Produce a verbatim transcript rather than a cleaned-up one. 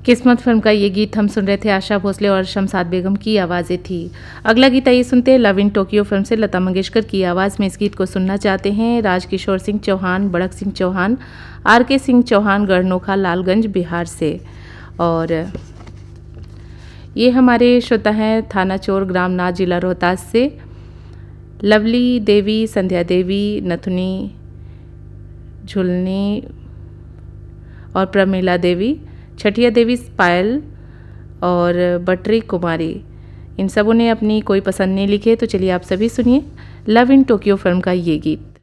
किस्मत फिल्म का ये गीत हम सुन रहे थे, आशा भोसले और शमशाद बेगम की आवाज़ें थी। अगला गीत आइए सुनते हैं, लव इन टोक्यो फिल्म से लता मंगेशकर की आवाज़ में इस गीत को सुनना चाहते हैं राजकिशोर सिंह चौहान, बड़क सिंह चौहान, आर के सिंह चौहान, गढ़नोखा, लालगंज, बिहार से। और ये हमारे श्रोता हैं थाना चोर, ग्राम नाथ, जिला रोहतास से लवली देवी, संध्या देवी, नथुनी, झुलनी और प्रमीला देवी, छठिया देवी, पायल और बटरी कुमारी, इन सबों ने अपनी कोई पसंद नहीं लिखी है। तो चलिए आप सभी सुनिए लव इन टोक्यो फिल्म का ये गीत।